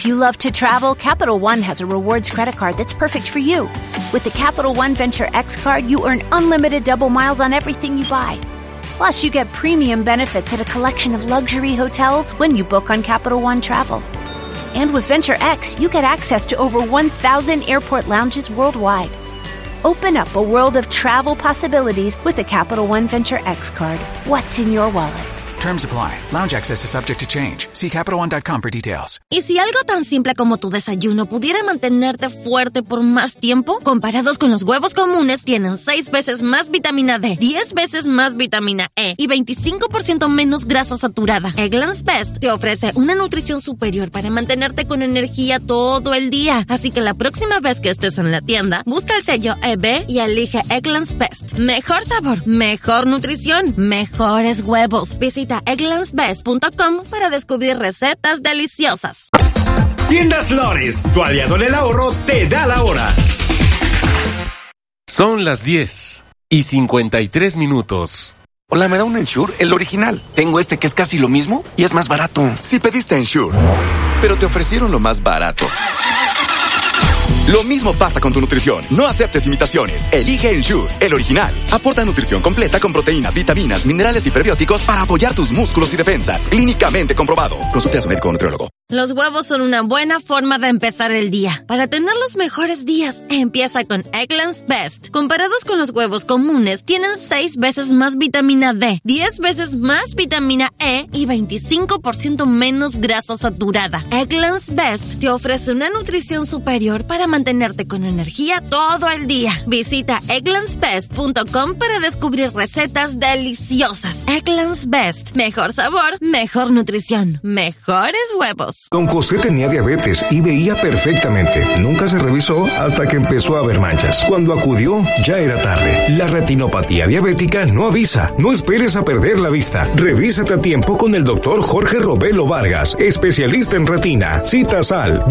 If you love to travel, Capital One has a rewards credit card that's perfect for you. With the Capital One Venture X card, you earn unlimited double miles on everything you buy. Plus, you get premium benefits at a collection of luxury hotels when you book on Capital One Travel. And with Venture X, you get access to over 1,000 airport lounges worldwide. Open up a world of travel possibilities with the Capital One Venture X card. What's in your wallet? Terms apply. Lounge access is subject to change. See CapitalOne.com for details. ¿Y si algo tan simple como tu desayuno pudiera mantenerte fuerte por más tiempo? Comparados con los huevos comunes, tienen 6 veces más vitamina D, 10 veces más vitamina E y 25% menos grasa saturada. Eggland's Best te ofrece una nutrición superior para mantenerte con energía todo el día. Así que la próxima vez que estés en la tienda, busca el sello EB y elige Eggland's Best. Mejor sabor, mejor nutrición, mejores huevos. Visita egglandsbest.com para descubrir recetas deliciosas. Tiendas Lores, tu aliado en el ahorro, te da la hora. Son las 10:53. Hola, ¿me da un Ensure? El original. Tengo este que es casi lo mismo y es más barato. Si pediste Ensure, pero te ofrecieron lo más barato. Lo mismo pasa con tu nutrición. No aceptes imitaciones. Elige Ensure, el original. Aporta nutrición completa con proteína, vitaminas, minerales y prebióticos para apoyar tus músculos y defensas. Clínicamente comprobado. Consulte a su médico o nutriólogo. Los huevos son una buena forma de empezar el día. Para tener los mejores días, empieza con Eggland's Best. Comparados con los huevos comunes, tienen 6 veces más vitamina D, 10 veces más vitamina E y 25% menos grasa saturada. Eggland's Best te ofrece una nutrición superior para mantenerte con energía todo el día. Visita egglandsbest.com para descubrir recetas deliciosas. Eggland's Best. Mejor sabor, mejor nutrición, mejores huevos. Don José tenía diabetes y veía perfectamente. Nunca se revisó hasta que empezó a ver manchas. Cuando acudió, ya era tarde. La retinopatía diabética no avisa. No esperes a perder la vista. Revísate a tiempo con el doctor Jorge Robelo Vargas, especialista en retina. Citas al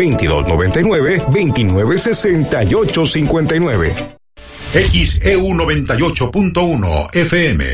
2299-296859. XEU 98.1 FM.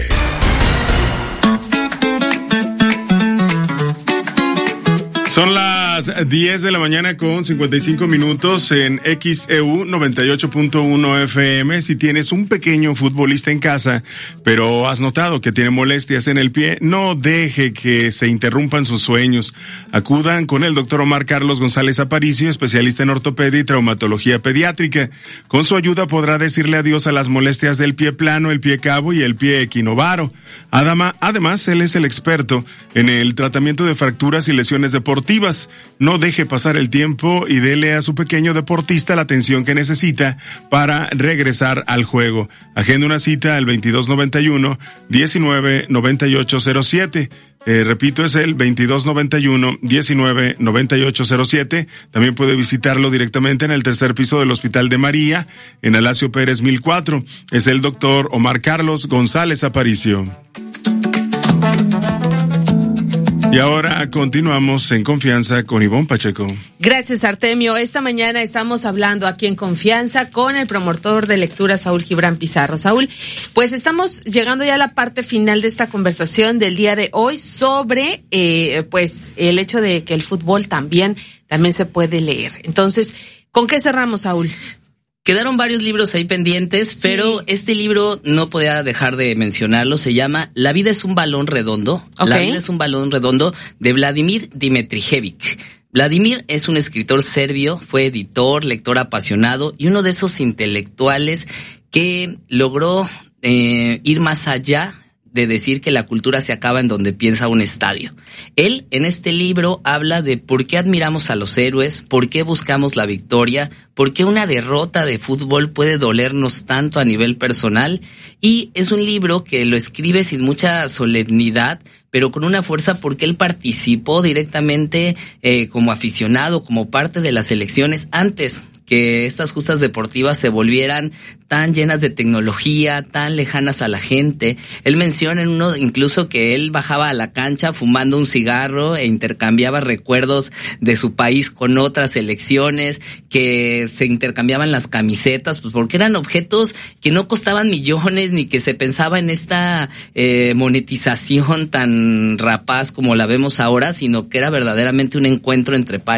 Son las 10 de la mañana con 55 minutos en XEU 98.1 FM. Si tienes un pequeño futbolista en casa, pero has notado que tiene molestias en el pie, no deje que se interrumpan sus sueños. Acudan con el doctor Omar Carlos González Aparicio, especialista en ortopedia y traumatología pediátrica. Con su ayuda podrá decirle adiós a las molestias del pie plano, el pie cabo y el pie equinovaro. Además, él es el experto en el tratamiento de fracturas y lesiones deportivas. No deje pasar el tiempo y dele a su pequeño deportista la atención que necesita para regresar al juego. Agenda una cita al 2291-199807. Repito, es el 2291-199807. También puede visitarlo directamente en el tercer piso del Hospital de María, en Alasio Pérez 1004. Es el doctor Omar Carlos González Aparicio. Y ahora continuamos en Confianza con Ivonne Pacheco. Gracias, Artemio. Esta mañana estamos hablando aquí en Confianza con el promotor de lectura, Saúl Gibran Pizarro. Saúl, pues estamos llegando ya a la parte final de esta conversación del día de hoy sobre, pues, el hecho de que el fútbol también se puede leer. Entonces, ¿con qué cerramos, Saúl? Quedaron varios libros ahí pendientes, sí, pero este libro no podía dejar de mencionarlo. Se llama La vida es un balón redondo. Okay. La vida es un balón redondo, de Vladimir Dimitrijevic. Vladimir es un escritor serbio, fue editor, lector apasionado y uno de esos intelectuales que logró ir más allá de decir que la cultura se acaba en donde piensa un estadio. Él, en este libro, habla de por qué admiramos a los héroes, por qué buscamos la victoria, por qué una derrota de fútbol puede dolernos tanto a nivel personal, y es un libro que lo escribe sin mucha solemnidad, pero con una fuerza porque él participó directamente como aficionado, como parte de las elecciones antes que estas justas deportivas se volvieran tan llenas de tecnología, tan lejanas a la gente. Él menciona en uno incluso que él bajaba a la cancha fumando un cigarro e intercambiaba recuerdos de su país con otras selecciones, que se intercambiaban las camisetas, pues porque eran objetos que no costaban millones ni que se pensaba en esta monetización tan rapaz como la vemos ahora, sino que era verdaderamente un encuentro entre pares.